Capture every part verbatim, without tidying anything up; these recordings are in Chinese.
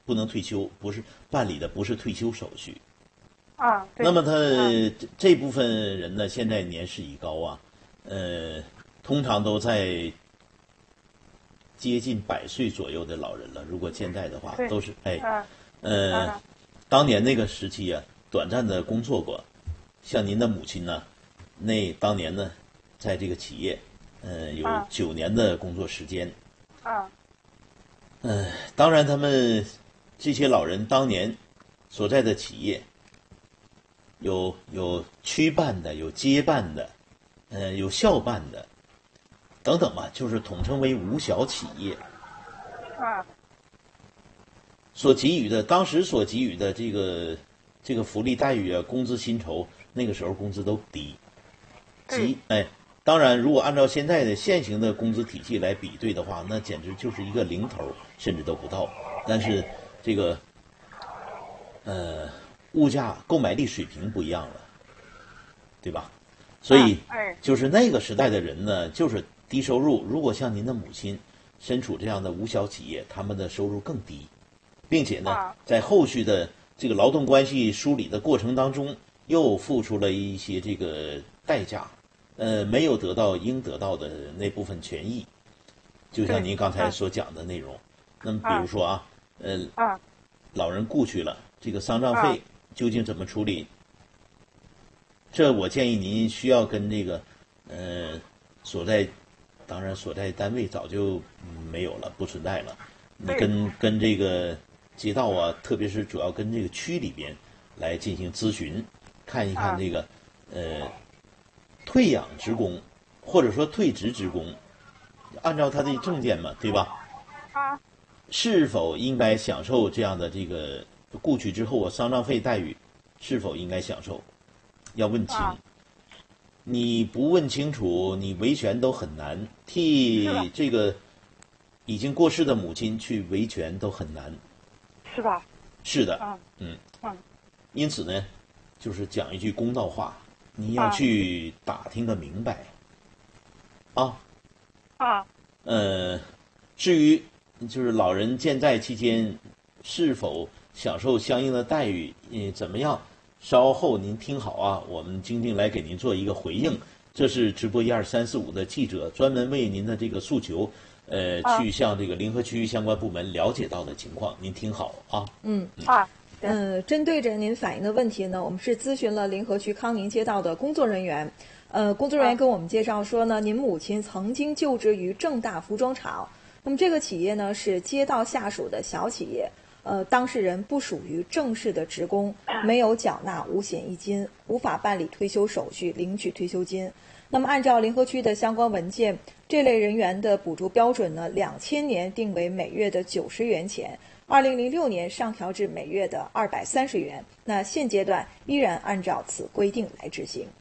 不能退休，不是办理的不是退休手续。 啊，对。 那么他、 啊、 这这部分人呢，现在年事已高啊，呃，通常都在接近百岁左右的老人了。如果现在的话，都是哎， 啊、 呃、 啊， 当年那个时期啊，短暂的工作过，像您的母亲呢，那当年呢，在这个企业，呃，有九年的工作时间。 啊。 嗯、呃，当然他们这些老人当年所在的企业。有有区办的，有街办的，呃，有校办的，等等吧，就是统称为无小企业。 啊。 所给予的，当时所给予的这个这个福利待遇啊，工资薪酬，那个时候工资都低。及哎，当然，如果按照现在的现行的工资体系来比对的话，那简直就是一个零头，甚至都不到。但是这个，呃。物价购买力水平不一样了，对吧？所以就是那个时代的人呢，就是低收入。如果像您的母亲身处这样的无小企业，他们的收入更低，并且呢，在后续的这个劳动关系梳理的过程当中，又付出了一些这个代价，呃，没有得到应得到的那部分权益。就像您刚才所讲的内容。那么比如说啊，呃，老人故去了，这个丧葬费。究竟怎么处理？这我建议您需要跟这个，呃，所在，当然所在单位早就没有了，不存在了。你跟跟这个街道啊，特别是主要跟这个区里边来进行咨询，看一看这个，呃，退养职工或者说退职职工，按照他的证件嘛，对吧？ 啊， 是否应该享受这样的这个？故去之后啊，丧葬费待遇是否应该享受？要问清。啊、你不问清楚，你维权都很难。替这个已经过世的母亲去维权都很难， 是吧？ 是的。 啊、 嗯嗯。 因此呢，就是讲一句公道话，你要去打听个明白。啊。 啊。 呃，至于就是老人健在期间是否享受相应的待遇，嗯，怎么样？稍后您听好啊，我们晶晶来给您做一个回应。这是直播一二三四五的记者专门为您的这个诉求，呃，啊、去向这个临河区相关部门了解到的情况，您听好啊。 嗯啊， 呃，针对着您反映的问题呢，我们是咨询了临河区康宁街道的工作人员。呃，工作人员跟我们介绍说呢，您母亲曾经就职于正大服装厂，那么这个企业呢是街道下属的小企业。呃，当事人不属于正式的职工，没有缴纳五险一金，无法办理退休手续，领取退休金。那么，按照临河区的相关文件，这类人员的补助标准呢，两千年定为每月的九十元钱，二零零六年上调至每月的二百三十元。那现阶段依然按照此规定来执行。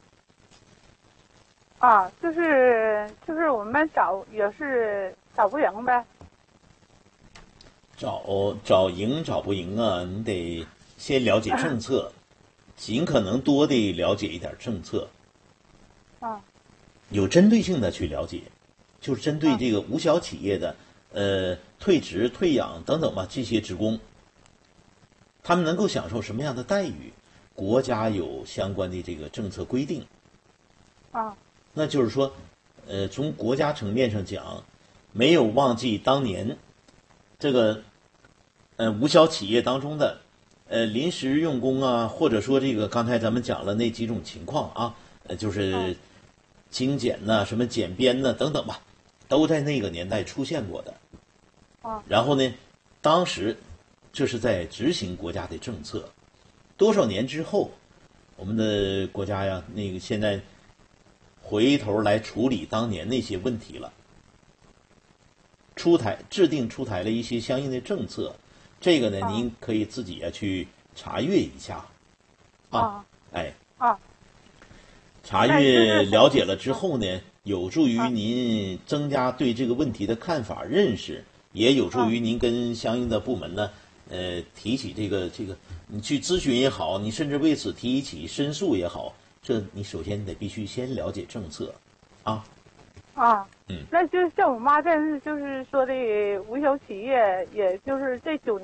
啊，就是就是我们找也是找不赢呗。 找找赢找不赢啊，你得先了解政策，尽可能多的了解一点政策， 啊， 有针对性的去了解，就是针对这个无小企业的呃退职、退养等等吧，这些职工，他们能够享受什么样的待遇？国家有相关的这个政策规定， 啊， 那就是说，呃，从国家层面上讲，没有忘记当年这个。呃，无小企业当中的，呃，临时用工啊，或者说这个刚才咱们讲了那几种情况啊，呃，就是精简呐、什么简编呐等等吧，都在那个年代出现过的。 啊。 然后呢，当时这是在执行国家的政策，多少年之后，我们的国家呀，那个现在回头来处理当年那些问题了，出台制定出台了一些相应的政策。这个呢， 啊、 您可以自己啊去查阅一下，啊， 啊哎， 啊， 查阅了解了之后呢，有助于您增加对这个问题的看法认识，也有助于您跟相应的部门呢，呃，提起这个这个，你去咨询也好，你甚至为此提起申诉也好，这你首先得必须先了解政策，啊。 啊， 嗯， 那就像我妈这是就是说的无小企业，也就是这九年。